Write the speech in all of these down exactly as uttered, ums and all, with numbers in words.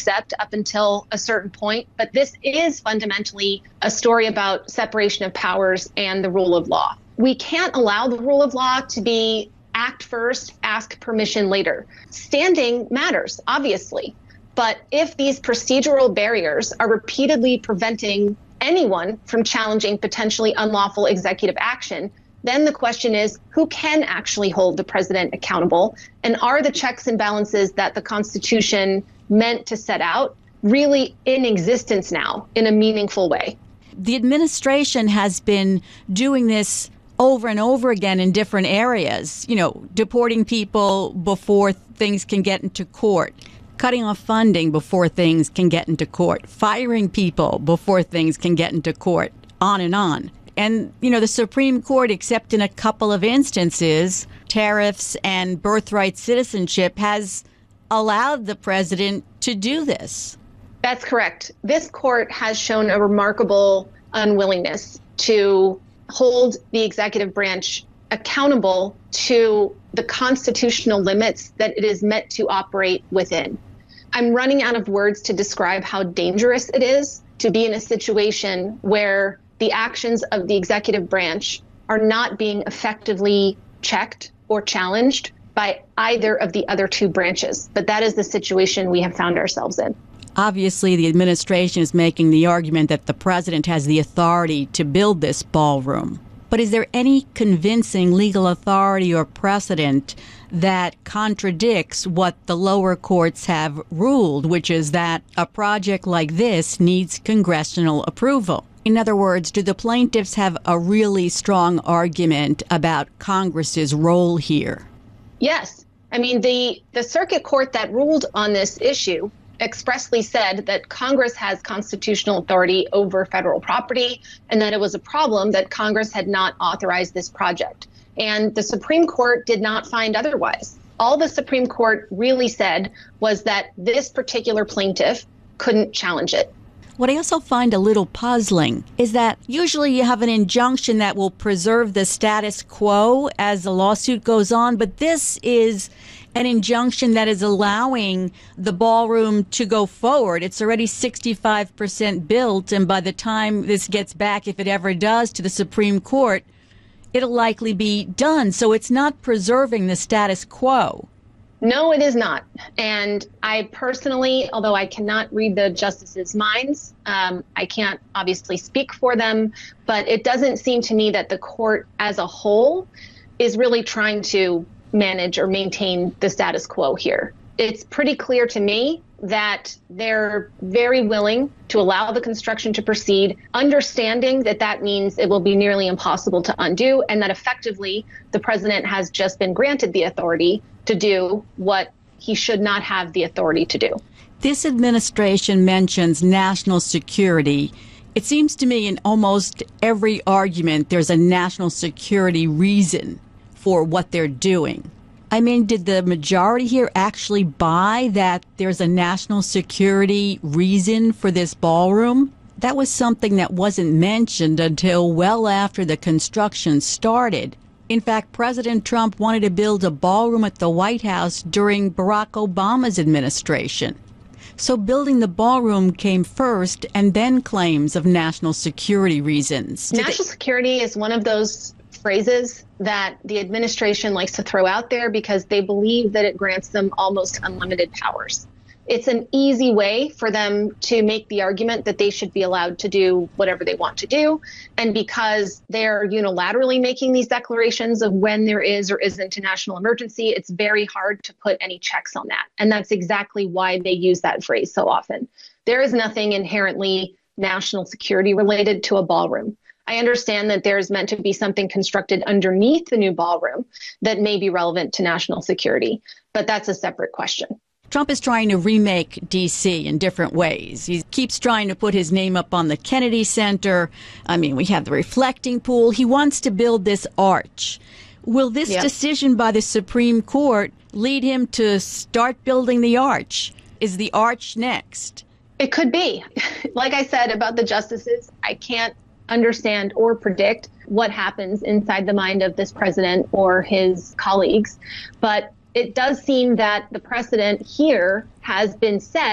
accept up until a certain point. But this is fundamentally a story about separation of powers and the rule of law. We can't allow the rule of law to be act first, ask permission later. Standing matters, obviously. But if these procedural barriers are repeatedly preventing anyone from challenging potentially unlawful executive action, then the question is, who can actually hold the president accountable? And are the checks and balances that the Constitution meant to set out really in existence now in a meaningful way? The administration has been doing this over and over again in different areas, you know, deporting people before things can get into court, cutting off funding before things can get into court, firing people before things can get into court, on and on. And, you know, the Supreme Court, except in a couple of instances, tariffs and birthright citizenship, has allowed the president to do this. That's correct. This court has shown a remarkable unwillingness to hold the executive branch accountable to the constitutional limits that it is meant to operate within. I'm running out of words to describe how dangerous it is to be in a situation where the actions of the executive branch are not being effectively checked or challenged by either of the other two branches. But that is the situation we have found ourselves in. Obviously, the administration is making the argument that the president has the authority to build this ballroom. But is there any convincing legal authority or precedent that contradicts what the lower courts have ruled, which is that a project like this needs congressional approval? In other words, do the plaintiffs have a really strong argument about Congress's role here? Yes. I mean, the, the circuit court that ruled on this issue expressly said that Congress has constitutional authority over federal property and that it was a problem that Congress had not authorized this project. And the Supreme Court did not find otherwise. All the Supreme Court really said was that this particular plaintiff couldn't challenge it. What I also find a little puzzling is that usually you have an injunction that will preserve the status quo as the lawsuit goes on, but this is an injunction that is allowing the ballroom to go forward. It's already sixty-five percent built, and by the time this gets back, if it ever does, to the Supreme Court, it'll likely be done. So it's not preserving the status quo. No, it is not. And I personally, although I cannot read the justices' minds, um, I can't obviously speak for them, but it doesn't seem to me that the court as a whole is really trying to manage or maintain the status quo here. It's pretty clear to me that they're very willing to allow the construction to proceed, understanding that that means it will be nearly impossible to undo, and that effectively the president has just been granted the authority to do what he should not have the authority to do. This administration mentions national security. It seems to me in almost every argument there's a national security reason for what they're doing. I mean, did the majority here actually buy that there's a national security reason for this ballroom? That was something that wasn't mentioned until well after the construction started. In fact, President Trump wanted to build a ballroom at the White House during Barack Obama's administration. So building the ballroom came first, and then claims of national security reasons. National security is one of those phrases that the administration likes to throw out there because they believe that it grants them almost unlimited powers. It's an easy way for them to make the argument that they should be allowed to do whatever they want to do. And because they're unilaterally making these declarations of when there is or isn't a national emergency, it's very hard to put any checks on that. And that's exactly why they use that phrase so often. There is nothing inherently national security related to a ballroom. I understand that there's meant to be something constructed underneath the new ballroom that may be relevant to national security, but that's a separate question. Trump is trying to remake D C in different ways. He keeps trying to put his name up on the Kennedy Center. I mean, we have the reflecting pool. He wants to build this arch. Will this yep. decision by the Supreme Court lead him to start building the arch? Is the arch next? It could be. Like I said about the justices, I can't understand or predict what happens inside the mind of this president or his colleagues. But it does seem that the precedent here has been set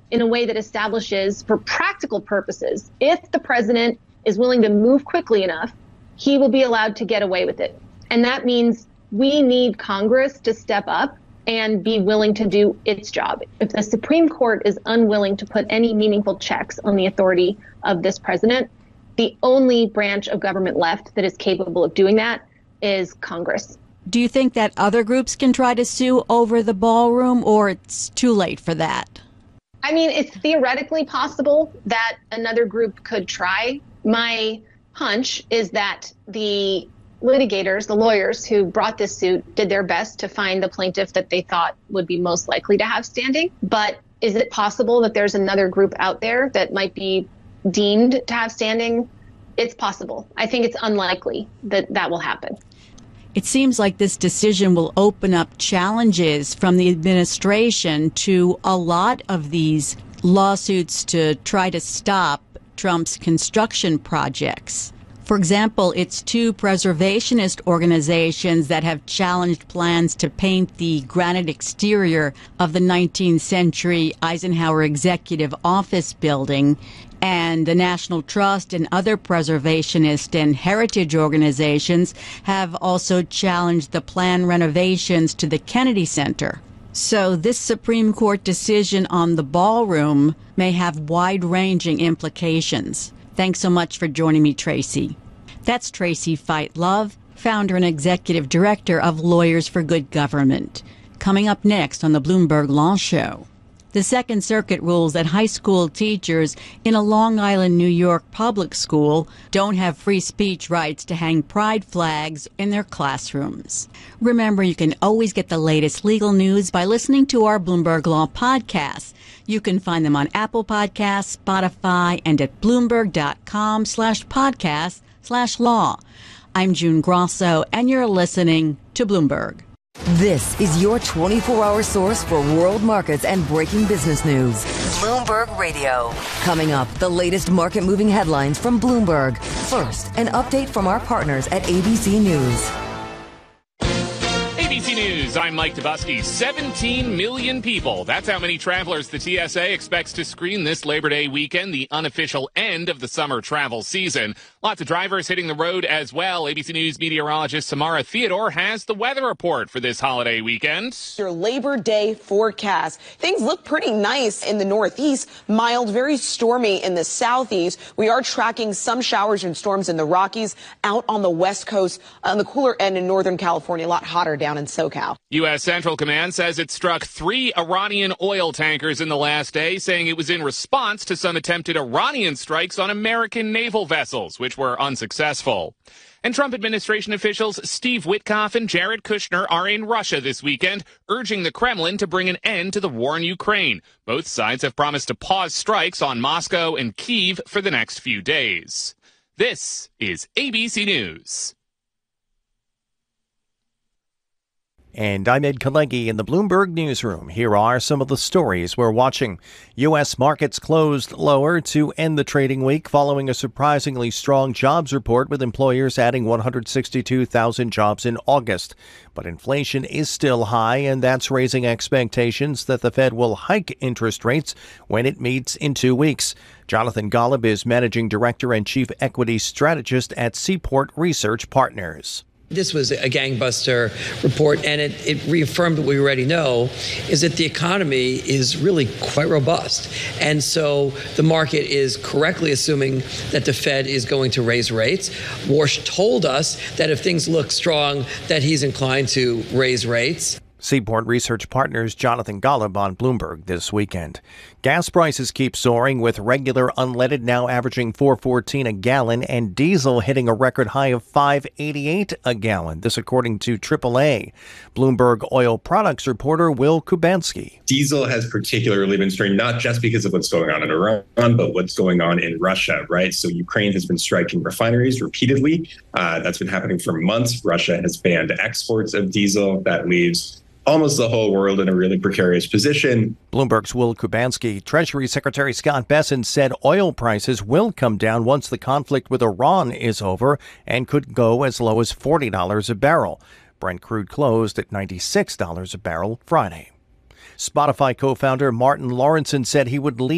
in a way that establishes, for practical purposes, if the president is willing to move quickly enough, he will be allowed to get away with it. And that means we need Congress to step up and be willing to do its job. If the Supreme Court is unwilling to put any meaningful checks on the authority of this president, the only branch of government left that is capable of doing that is Congress. Do you think that other groups can try to sue over the ballroom, or it's too late for that? I mean, it's theoretically possible that another group could try. My hunch is that the litigators, the lawyers who brought this suit, did their best to find the plaintiff that they thought would be most likely to have standing. But is it possible that there's another group out there that might be deemed to have standing? It's possible. I think it's unlikely that that will happen. It seems like this decision will open up challenges from the administration to a lot of these lawsuits to try to stop Trump's construction projects. For example, it's two preservationist organizations that have challenged plans to paint the granite exterior of the nineteenth century Eisenhower Executive Office building, and the National Trust and other preservationist and heritage organizations have also challenged the planned renovations to the Kennedy Center. So this Supreme Court decision on the ballroom may have wide-ranging implications. Thanks so much for joining me, Tracy. That's Tracy Fight Love, founder and executive director of Lawyers for Good Government. Coming up next on the Bloomberg Law Show. The Second Circuit rules that high school teachers in a Long Island, New York public school don't have free speech rights to hang pride flags in their classrooms. Remember, you can always get the latest legal news by listening to our Bloomberg Law podcasts. You can find them on Apple Podcasts, Spotify, and at Bloomberg.com slash podcast slash law. I'm June Grosso, and you're listening to Bloomberg. This is your twenty-four hour source for world markets and breaking business news. Bloomberg Radio. Coming up, the latest market-moving headlines from Bloomberg. First, an update from our partners at A B C News. A B C News, I'm Mike Dubusky. seventeen million people. That's how many travelers the T S A expects to screen this Labor Day weekend, the unofficial end of the summer travel season. Lots of drivers hitting the road as well. A B C News meteorologist Samara Theodore has the weather report for this holiday weekend. Your Labor Day forecast. Things look pretty nice in the Northeast, mild, very stormy in the Southeast. We are tracking some showers and storms in the Rockies, out on the West Coast, on the cooler end in Northern California, a lot hotter down in SoCal. U S. Central Command says it struck three Iranian oil tankers in the last day, saying it was in response to some attempted Iranian strikes on American naval vessels, which were unsuccessful. And Trump administration officials Steve Witkoff and Jared Kushner are in Russia this weekend, urging the Kremlin to bring an end to the war in Ukraine. Both sides have promised to pause strikes on Moscow and Kyiv for the next few days. This is A B C News. And I'm Ed Kalegi in the Bloomberg Newsroom. Here are some of the stories we're watching. U S markets closed lower to end the trading week following a surprisingly strong jobs report, with employers adding one hundred sixty-two thousand jobs in August. But inflation is still high, and that's raising expectations that the Fed will hike interest rates when it meets in two weeks. Jonathan Golub is managing director and chief equity strategist at Seaport Research Partners. This was a gangbuster report, and it, it reaffirmed what we already know, is that the economy is really quite robust. And so the market is correctly assuming that the Fed is going to raise rates. Warsh told us that if things look strong, that he's inclined to raise rates. Seaport Research Partners' Jonathan Golub on Bloomberg this weekend. Gas prices keep soaring, with regular unleaded now averaging four fourteen a gallon and diesel hitting a record high of five eighty-eight a gallon. This according to triple A. Bloomberg oil products reporter Will Kubanski. Diesel has particularly been strained, not just because of what's going on in Iran, but what's going on in Russia, right? So Ukraine has been striking refineries repeatedly. Uh, that's been happening for months. Russia has banned exports of diesel. That leaves almost the whole world in a really precarious position. Bloomberg's Will Kubanski. Treasury Secretary Scott Bessent said oil prices will come down once the conflict with Iran is over and could go as low as forty dollars a barrel. Brent crude closed at ninety-six dollars a barrel Friday. Spotify co-founder Martin Lawrenson said he would leave